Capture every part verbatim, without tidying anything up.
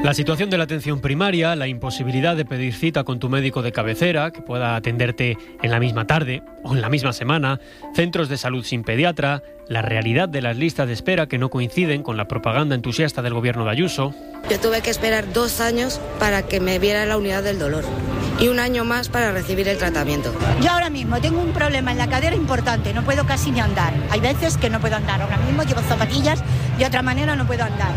La situación de la atención primaria, la imposibilidad de pedir cita con tu médico de cabecera, que pueda atenderte en la misma tarde o en la misma semana, centros de salud sin pediatra, la realidad de las listas de espera que no coinciden con la propaganda entusiasta del gobierno de Ayuso. Yo tuve que esperar dos años para que me viera la unidad del dolor y un año más para recibir el tratamiento. Yo ahora mismo tengo un problema en la cadera importante, no puedo casi ni andar. Hay veces que no puedo andar, ahora mismo llevo zapatillas, de otra manera no puedo andar.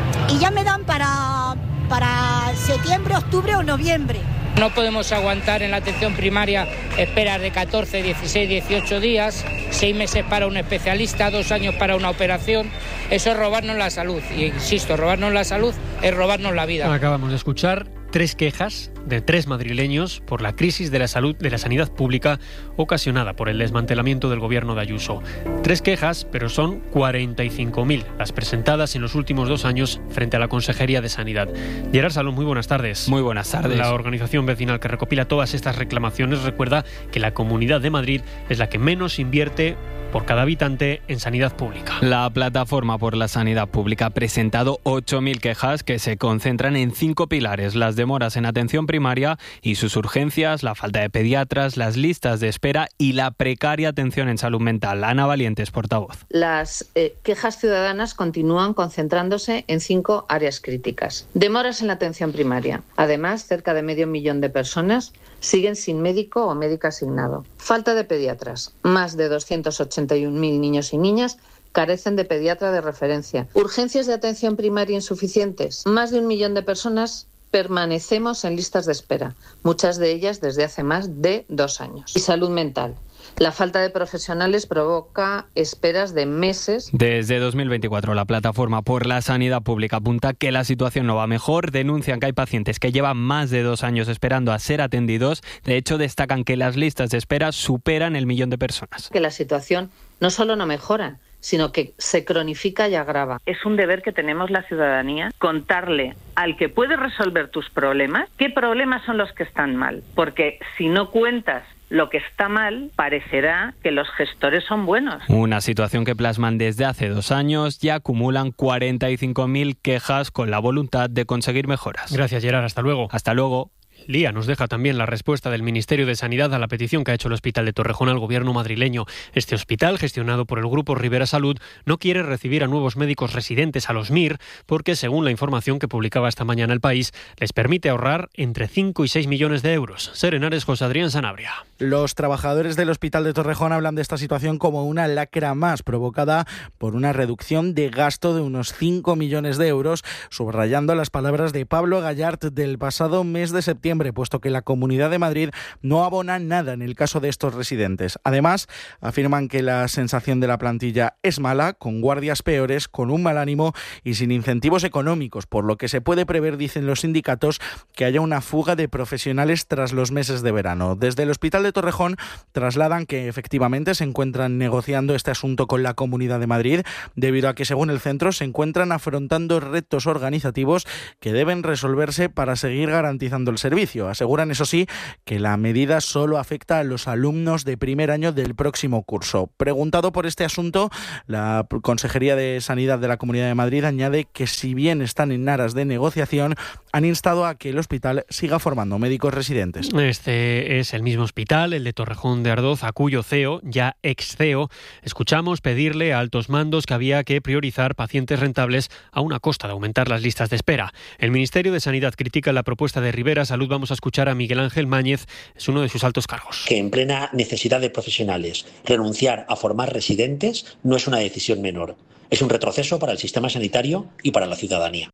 Y ya me dan para, para septiembre, octubre o noviembre. No podemos aguantar en la atención primaria esperas de catorce, dieciséis, dieciocho días, seis meses para un especialista, dos años para una operación. Eso es robarnos la salud. Y insisto, robarnos la salud es robarnos la vida. Acabamos de escuchar tres quejas de tres madrileños por la crisis de la salud de la sanidad pública ocasionada por el desmantelamiento del gobierno de Ayuso. Tres quejas, pero son cuarenta y cinco mil las presentadas en los últimos dos años frente a la Consejería de Sanidad. Gerard Salón, muy buenas tardes. Muy buenas tardes. La organización vecinal que recopila todas estas reclamaciones recuerda que la Comunidad de Madrid es la que menos invierte por cada habitante en sanidad pública. La Plataforma por la Sanidad Pública ha presentado ocho mil quejas que se concentran en cinco pilares: las demoras en atención primaria y sus urgencias, la falta de pediatras, las listas de espera y la precaria atención en salud mental. Ana Valientes, portavoz. Las eh, quejas ciudadanas continúan concentrándose en cinco áreas críticas. Demoras en la atención primaria. Además, cerca de medio millón de personas siguen sin médico o médica asignado. Falta de pediatras. Más de doscientos ochenta y un mil niños y niñas carecen de pediatra de referencia. Urgencias de atención primaria insuficientes. Más de un millón de personas permanecemos en listas de espera, muchas de ellas desde hace más de dos años. Y salud mental. La falta de profesionales provoca esperas de meses. Desde dos mil veinticuatro, la Plataforma por la Sanidad Pública apunta que la situación no va mejor. Denuncian que hay pacientes que llevan más de dos años esperando a ser atendidos. De hecho, destacan que las listas de espera superan el millón de personas. Que la situación no solo no mejora, sino que se cronifica y agrava. Es un deber que tenemos la ciudadanía, contarle al que puede resolver tus problemas qué problemas son los que están mal. Porque si no cuentas lo que está mal, parecerá que los gestores son buenos. Una situación que plasman desde hace dos años y acumulan cuarenta y cinco mil quejas con la voluntad de conseguir mejoras. Gracias, Gerard. Hasta luego. Hasta luego. Lía nos deja también la respuesta del Ministerio de Sanidad a la petición que ha hecho el Hospital de Torrejón al gobierno madrileño. Este hospital, gestionado por el Grupo Rivera Salud, no quiere recibir a nuevos médicos residentes a los M I R porque, según la información que publicaba esta mañana El País, les permite ahorrar entre cinco y seis millones de euros. Serenares, José Adrián Sanabria. Los trabajadores del Hospital de Torrejón hablan de esta situación como una lacra más provocada por una reducción de gasto de unos cinco millones de euros, subrayando las palabras de Pablo Gallart del pasado mes de septiembre, puesto que la Comunidad de Madrid no abona nada en el caso de estos residentes. Además, afirman que la sensación de la plantilla es mala, con guardias peores, con un mal ánimo y sin incentivos económicos, por lo que se puede prever, dicen los sindicatos, que haya una fuga de profesionales tras los meses de verano. Desde el Hospital de Torrejón trasladan que efectivamente se encuentran negociando este asunto con la Comunidad de Madrid, debido a que, según el centro, se encuentran afrontando retos organizativos que deben resolverse para seguir garantizando el servicio. Aseguran, eso sí, que la medida solo afecta a los alumnos de primer año del próximo curso. Preguntado por este asunto, la Consejería de Sanidad de la Comunidad de Madrid añade que, si bien están en aras de negociación, han instado a que el hospital siga formando médicos residentes. Este es el mismo hospital, el de Torrejón de Ardoz, a cuyo C E O, ya ex C E O, escuchamos pedirle a altos mandos que había que priorizar pacientes rentables a una costa de aumentar las listas de espera. El Ministerio de Sanidad critica la propuesta de Rivera Salud. Vamos a escuchar a Miguel Ángel Máñez, es uno de sus altos cargos. Que en plena necesidad de profesionales renunciar a formar residentes no es una decisión menor. Es un retroceso para el sistema sanitario y para la ciudadanía.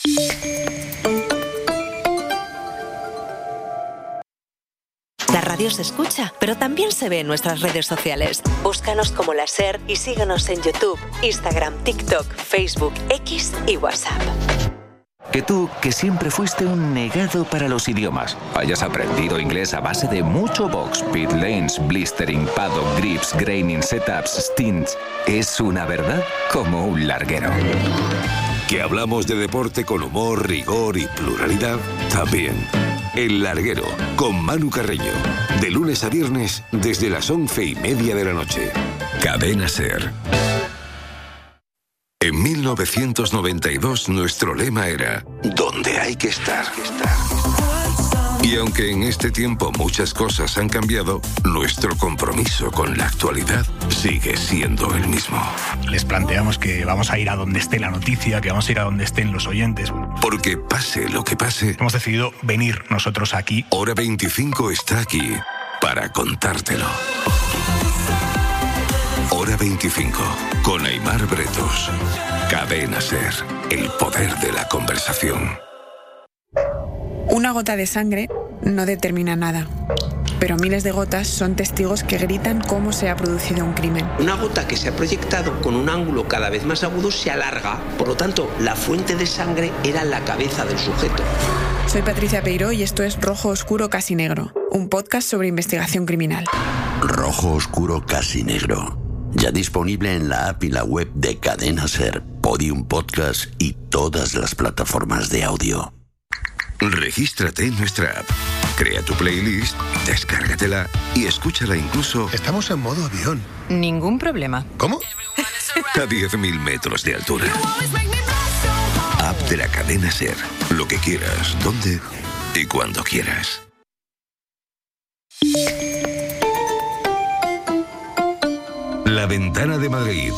La radio se escucha, pero también se ve en nuestras redes sociales. Búscanos como La SER y síguenos en YouTube, Instagram, TikTok, Facebook, X y WhatsApp. Que tú, que siempre fuiste un negado para los idiomas, hayas aprendido inglés a base de mucho box, pit lanes, blistering, paddock, grips, graining, setups, stints, es una verdad como un larguero. Que hablamos de deporte con humor, rigor y pluralidad, también. El Larguero, con Manu Carreño, de lunes a viernes desde las once y media de la noche. Cadena SER. En mil novecientos noventa y dos nuestro lema era «Donde hay que estar». Y aunque en este tiempo muchas cosas han cambiado, nuestro compromiso con la actualidad sigue siendo el mismo. Les planteamos que vamos a ir a donde esté la noticia, que vamos a ir a donde estén los oyentes. Porque pase lo que pase, hemos decidido venir nosotros aquí. Hora veinticinco está aquí para contártelo. Hora veinticinco, con Aimar Bretos. Cadena SER, el poder de la conversación. Una gota de sangre no determina nada, pero miles de gotas son testigos que gritan cómo se ha producido un crimen. Una gota que se ha proyectado con un ángulo cada vez más agudo se alarga, por lo tanto, la fuente de sangre era la cabeza del sujeto. Soy Patricia Peiró y esto es Rojo Oscuro Casi Negro, un podcast sobre investigación criminal. Rojo Oscuro Casi Negro, ya disponible en la app y la web de Cadena SER, Podium Podcast y todas las plataformas de audio. Regístrate en nuestra app, crea tu playlist, descárgatela y escúchala incluso... Estamos en modo avión. Ningún problema. ¿Cómo? A diez mil metros de altura. App de la Cadena SER. Lo que quieras, donde y cuando quieras. La Ventana de Madrid.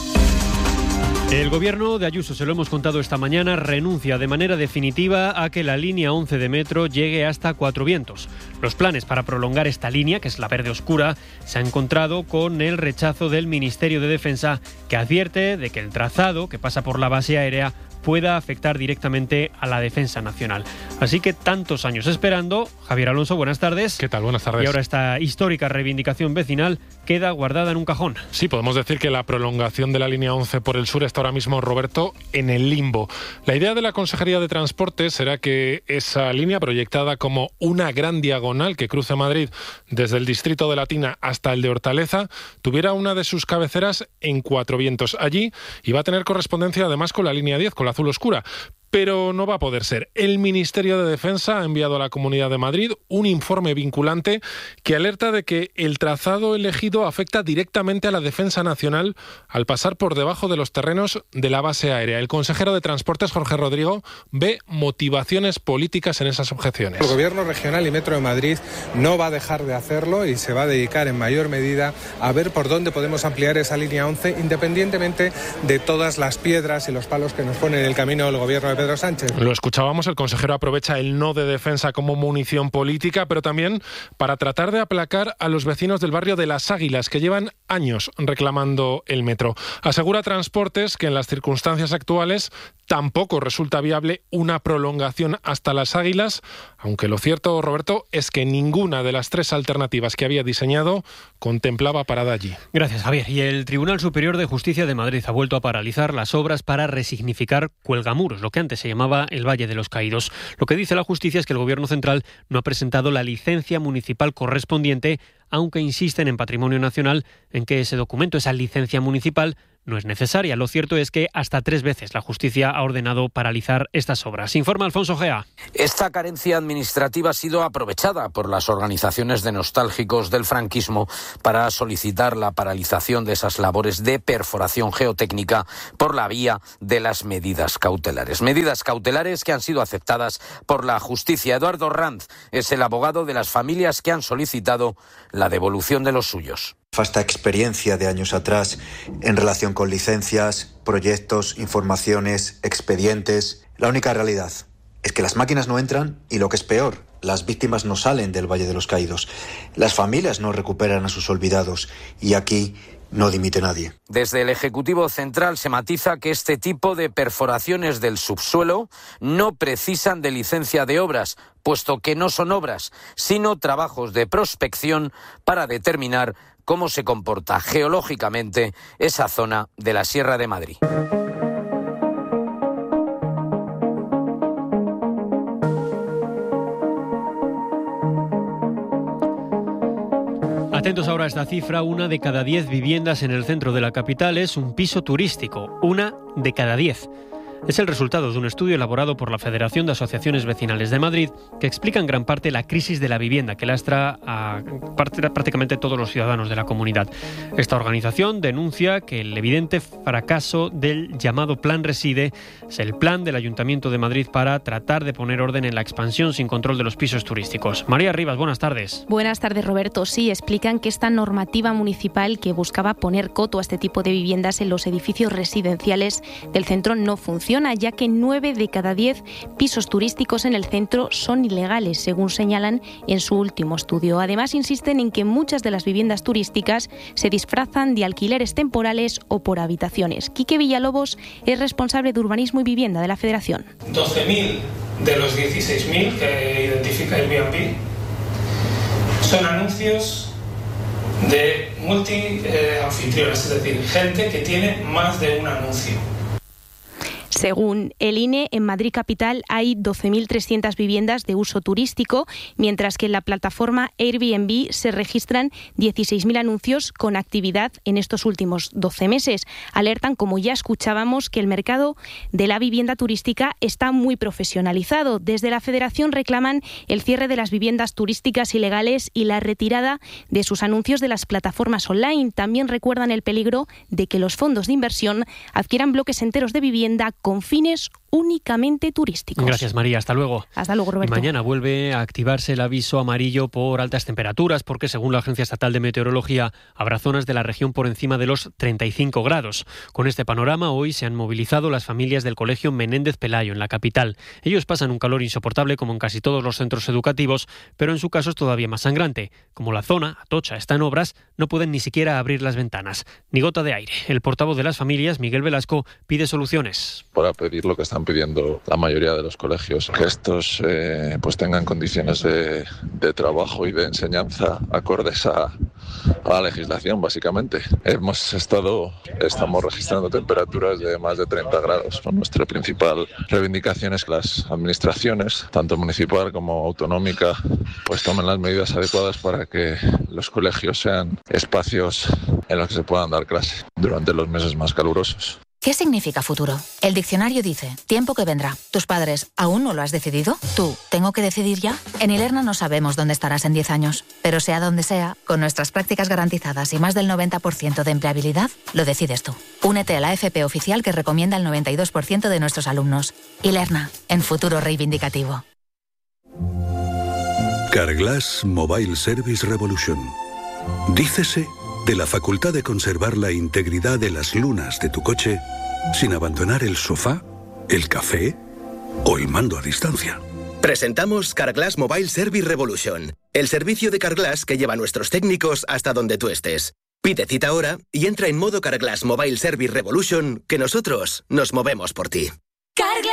El gobierno de Ayuso, se lo hemos contado esta mañana, renuncia de manera definitiva a que la línea once de metro llegue hasta Cuatro Vientos. Los planes para prolongar esta línea, que es la verde oscura, se han encontrado con el rechazo del Ministerio de Defensa, que advierte de que el trazado que pasa por la base aérea pueda afectar directamente a la defensa nacional. Así que tantos años esperando. Javier Alonso, buenas tardes. ¿Qué tal? Buenas tardes. Y ahora esta histórica reivindicación vecinal queda guardada en un cajón. Sí, podemos decir que la prolongación de la línea once por el sur está ahora mismo, Roberto, en el limbo. La idea de la Consejería de Transportes será que esa línea, proyectada como una gran diagonal que cruce Madrid desde el distrito de Latina hasta el de Hortaleza, tuviera una de sus cabeceras en Cuatro Vientos. Allí iba a tener correspondencia además con la línea diez, con la azul oscura. Pero no va a poder ser. El Ministerio de Defensa ha enviado a la Comunidad de Madrid un informe vinculante que alerta de que el trazado elegido afecta directamente a la defensa nacional al pasar por debajo de los terrenos de la base aérea. El consejero de Transportes, Jorge Rodrigo, ve motivaciones políticas en esas objeciones. El Gobierno regional y Metro de Madrid no va a dejar de hacerlo y se va a dedicar en mayor medida a ver por dónde podemos ampliar esa línea once, independientemente de todas las piedras y los palos que nos pone en el camino el Gobierno de Pedro Sánchez. Lo escuchábamos, el consejero aprovecha el no de defensa como munición política, pero también para tratar de aplacar a los vecinos del barrio de Las Águilas, que llevan años reclamando el metro. Asegura Transportes que en las circunstancias actuales tampoco resulta viable una prolongación hasta Las Águilas, aunque lo cierto, Roberto, es que ninguna de las tres alternativas que había diseñado contemplaba parada allí. Gracias, Javier. Y el Tribunal Superior de Justicia de Madrid ha vuelto a paralizar las obras para resignificar Cuelgamuros, lo que antes se llamaba el Valle de los Caídos. Lo que dice la justicia es que el Gobierno central no ha presentado la licencia municipal correspondiente, aunque insisten en Patrimonio Nacional en que ese documento, esa licencia municipal, no es necesaria. Lo cierto es que hasta tres veces la justicia ha ordenado paralizar estas obras. Informa Alfonso Gea. Esta carencia administrativa ha sido aprovechada por las organizaciones de nostálgicos del franquismo para solicitar la paralización de esas labores de perforación geotécnica por la vía de las medidas cautelares. Medidas cautelares que han sido aceptadas por la justicia. Eduardo Ranz es el abogado de las familias que han solicitado la devolución de los suyos. Vasta experiencia de años atrás en relación con licencias, proyectos, informaciones, expedientes. La única realidad es que las máquinas no entran y, lo que es peor, las víctimas no salen del Valle de los Caídos. Las familias no recuperan a sus olvidados y aquí no dimite nadie. Desde el Ejecutivo Central se matiza que este tipo de perforaciones del subsuelo no precisan de licencia de obras, puesto que no son obras, sino trabajos de prospección para determinar cómo se comporta geológicamente esa zona de la Sierra de Madrid. Atentos ahora a esta cifra, una de cada diez viviendas en el centro de la capital es un piso turístico, una de cada diez. Es el resultado de un estudio elaborado por la Federación de Asociaciones Vecinales de Madrid que explica en gran parte la crisis de la vivienda que lastra a prácticamente todos los ciudadanos de la comunidad. Esta organización denuncia que el evidente fracaso del llamado Plan Reside es el plan del Ayuntamiento de Madrid para tratar de poner orden en la expansión sin control de los pisos turísticos. María Rivas, buenas tardes. Buenas tardes, Roberto. Sí, explican que esta normativa municipal que buscaba poner coto a este tipo de viviendas en los edificios residenciales del centro no funciona, ya que nueve de cada diez pisos turísticos en el centro son ilegales, según señalan en su último estudio. Además, insisten en que muchas de las viviendas turísticas se disfrazan de alquileres temporales o por habitaciones. Quique Villalobos es responsable de Urbanismo y Vivienda de la Federación. doce mil de los dieciséis mil que identifica el Airbnb son anuncios de multi-anfitriones, es decir, gente que tiene más de un anuncio. Según el I N E, en Madrid capital hay doce mil trescientas viviendas de uso turístico, mientras que en la plataforma Airbnb se registran dieciséis mil anuncios con actividad en estos últimos doce meses. Alertan, como ya escuchábamos, que el mercado de la vivienda turística está muy profesionalizado. Desde la Federación reclaman el cierre de las viviendas turísticas ilegales y la retirada de sus anuncios de las plataformas online. También recuerdan el peligro de que los fondos de inversión adquieran bloques enteros de vivienda con fines únicamente turísticos. Gracias, María. Hasta luego. Hasta luego, Roberto. Y mañana vuelve a activarse el aviso amarillo por altas temperaturas, porque según la Agencia Estatal de Meteorología habrá zonas de la región por encima de los treinta y cinco grados. Con este panorama, hoy se han movilizado las familias del Colegio Menéndez Pelayo, en la capital. Ellos pasan un calor insoportable, como en casi todos los centros educativos, pero en su caso es todavía más sangrante. Como la zona, Atocha, está en obras, no pueden ni siquiera abrir las ventanas. Ni gota de aire. El portavoz de las familias, Miguel Velasco, pide soluciones. Para pedir lo que están pidiendo la mayoría de los colegios, que estos eh, pues tengan condiciones de, de trabajo y de enseñanza acordes a, a la legislación, básicamente. Hemos estado, estamos registrando temperaturas de más de treinta grados. Nuestra principal reivindicación es que las administraciones, tanto municipal como autonómica, pues tomen las medidas adecuadas para que los colegios sean espacios en los que se puedan dar clase durante los meses más calurosos. ¿Qué significa futuro? El diccionario dice, tiempo que vendrá. ¿Tus padres aún no lo has decidido? ¿Tú, tengo que decidir ya? En Ilerna no sabemos dónde estarás en diez años, pero sea donde sea, con nuestras prácticas garantizadas y más del noventa por ciento de empleabilidad, lo decides tú. Únete a la F P oficial que recomienda el noventa y dos por ciento de nuestros alumnos. Ilerna, en futuro reivindicativo. Carglass Mobile Service Revolution. Dícese de la facultad de conservar la integridad de las lunas de tu coche sin abandonar el sofá, el café o el mando a distancia. Presentamos Carglass Mobile Service Revolution, el servicio de Carglass que lleva a nuestros técnicos hasta donde tú estés. Pide cita ahora y entra en modo Carglass Mobile Service Revolution, que nosotros nos movemos por ti.